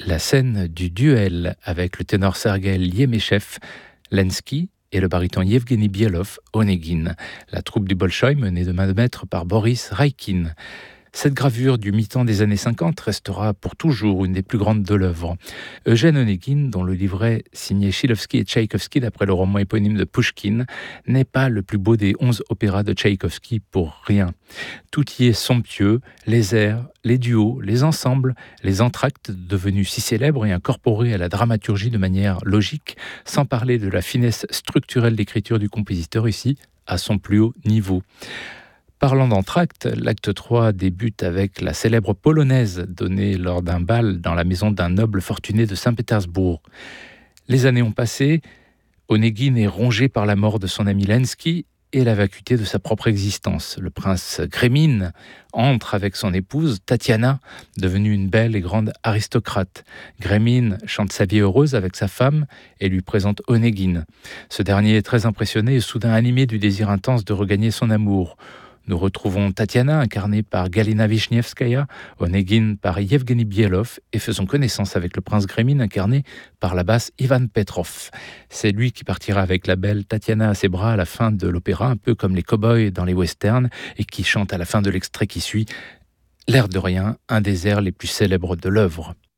la scène du duel avec le ténor Sergueï Liemeshev, Lenski et le baryton Yevgeny Bielov, Onegin, la troupe du Bolchoï menée de main de maître par Boris Raikin. Cette gravure du mi-temps des années 50 restera pour toujours une des plus grandes de l'œuvre. Eugène Onegin, dont le livret signé Chilovski et Tchaïkovski d'après le roman éponyme de Pouchkine, n'est pas le plus beau des 11 opéras de Tchaïkovski pour rien. Tout y est somptueux, les airs, les duos, les ensembles, les entr'actes devenus si célèbres et incorporés à la dramaturgie de manière logique, sans parler de la finesse structurelle d'écriture du compositeur ici, à son plus haut niveau. Parlant d'entr'acte, l'acte 3 débute avec la célèbre polonaise donnée lors d'un bal dans la maison d'un noble fortuné de Saint-Pétersbourg. Les années ont passé, Onegin est rongé par la mort de son ami Lenski et la vacuité de sa propre existence. Le prince Grémine entre avec son épouse Tatiana, devenue une belle et grande aristocrate. Grémine chante sa vie heureuse avec sa femme et lui présente Onegin. Ce dernier est très impressionné et soudain animé du désir intense de regagner son amour. Nous retrouvons Tatiana, incarnée par Galina Vishnevskaya, Onegin par Yevgeny Bielov, et faisons connaissance avec le prince Grémine, incarné par la basse Ivan Petrov. C'est lui qui partira avec la belle Tatiana à ses bras à la fin de l'opéra, un peu comme les cow-boys dans les westerns, et qui chante à la fin de l'extrait qui suit, l'air de rien, un des airs les plus célèbres de l'œuvre.